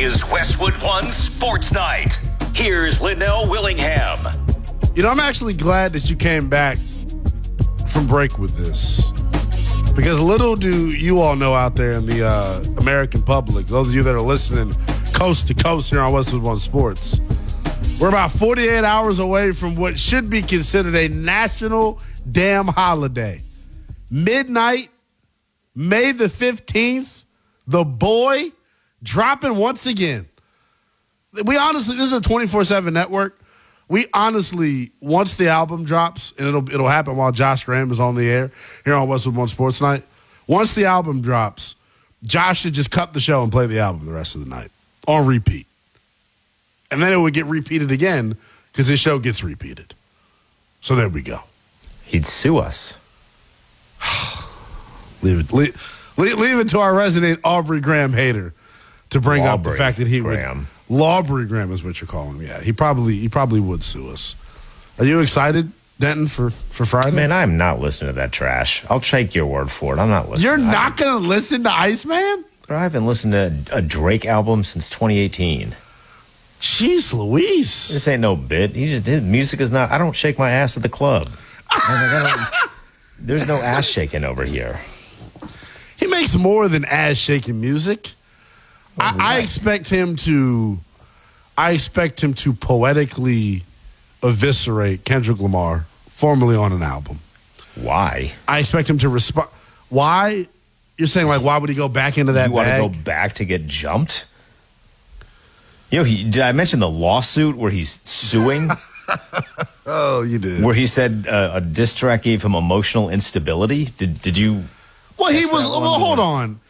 is Westwood One Sports Night. Here's Linnell Willingham. You know, I'm actually glad that you came back from break with this. Because little do you all know out there in the American public, those of you that are listening coast to coast here on Westwood One Sports, we're about 48 hours away from what should be considered a national damn holiday. Midnight, May the 15th, The Boy dropping once again. We honestly, this is a 24/7 network. We honestly, once the album drops, and it'll happen while Josh Graham is on the air here on Westwood One Sports Night. Once the album drops, Josh should just cut the show and play the album the rest of the night on repeat. And then it would get repeated again because his show gets repeated. So there we go. He'd sue us. Leave it to our resident Aubrey Graham hater to bring up the fact that he would. Aubrey Graham is what you're calling him. Yeah, he probably would sue us. Are you excited, Denton, for Friday? Man, I'm not listening to that trash. I'll take your word for it. I'm not listening. You're not going to listen to Iceman? I haven't listened to a Drake album since 2018. Jeez Louise. This ain't no bit. His music is not. I don't shake my ass at the club. There's no ass shaking over here. He makes more than ass shaking music. I expect him to poetically eviscerate Kendrick Lamar formally on an album. Why? I expect him to respond. Why? You're saying, like, why would he go back into that bag? You want to go back to get jumped? You know, did I mention the lawsuit where he's suing? Oh, you did. Where he said a diss track gave him emotional instability? Did you? Well, he was. Well, hold on.